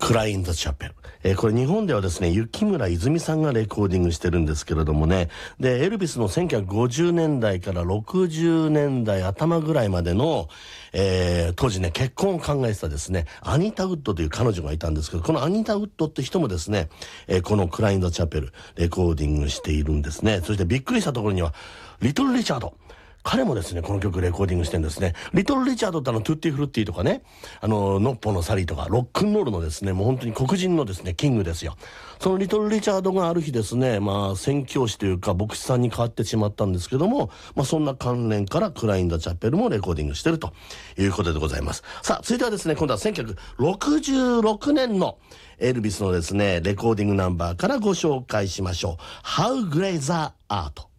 クライン・ザ・チャペル。これ日本ではですね、雪村泉さんがレコーディングしてるんですけれどもね。で、エルビスの1950年代から60年代頭ぐらいまでの、当時ね、結婚を考えてたですね、アニタ・ウッドという彼女がいたんですけど、このアニタ・ウッドって人もですね、このクライン・ザ・チャペル、レコーディングしているんですね。そしてびっくりしたところには、リトル・リチャード。彼もですね、この曲レコーディングしてるんですね。リトル・リチャードってトゥッティ・フルッティとかね、ノッポのサリーとか、ロックンロールのですね、もう本当に黒人のですね、キングですよ。そのリトル・リチャードがある日ですね、宣教師というか、牧師さんに変わってしまったんですけども、そんな関連からクライン・ザ・チャペルもレコーディングしてるということでございます。さあ、続いてはですね、今度は1966年のエルビスのですね、レコーディングナンバーからご紹介しましょう。How Great the Art。